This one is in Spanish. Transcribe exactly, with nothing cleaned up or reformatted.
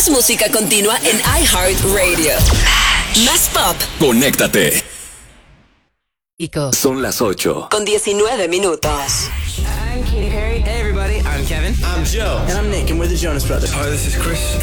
Más música continua en iHeartRadio. Más pop. Conéctate. Son las ocho. Con diecinueve minutos. I'm Katy Perry. Hey everybody, I'm Kevin. I'm Joe. And I'm Nick, and we're the Jonas Brothers. Hi, this is Chris.